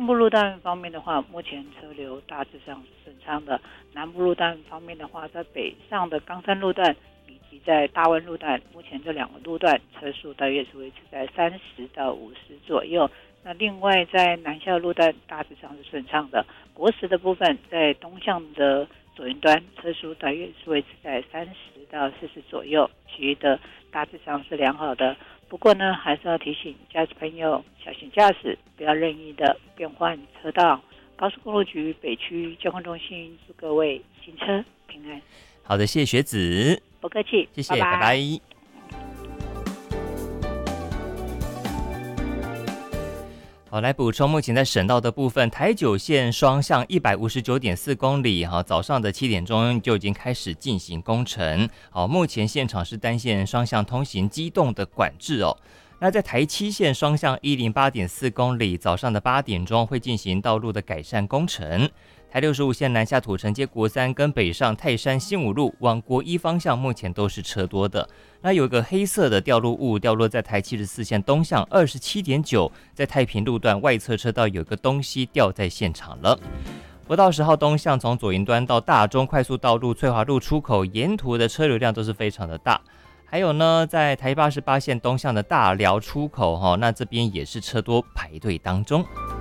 东部路段方面的话，目前车流大致上是顺畅的。南部路段方面的话，在北上的冈山路段以及在大湾路段，目前这两个路段车速大约是维持在30到50左右。那另外在南下路段大致上是顺畅的。国十的部分，在东向的左营端车速大约是维持在30到40左右，其余的大致上是良好的。不过呢，还是要提醒驾驶朋友小心驾驶，不要任意的变换车道。高速公路局北区交通中心祝各位行车平安。 好的，谢谢学子， 不客气， 谢谢，拜拜。好，来补充目前在省道的部分，台九线双向159.4公里，早上的7点钟就已经开始进行工程。好，目前现场是单线双向通行机动的管制哦。那在台7线双向108.4公里，早上的8点钟会进行道路的改善工程。台65线南下土城街国3跟北上泰山新武路往国1方向，目前都是车多的。那有一个黑色的掉落物掉落在台74线东向27.9，在太平路段外侧车道有个东西掉在现场了。国道10号东向从左营端到大中快速道路翠华路出口，沿途的车流量都是非常的大。还有呢，在台88线东向的大寮出口，那这边也是车多排队当中。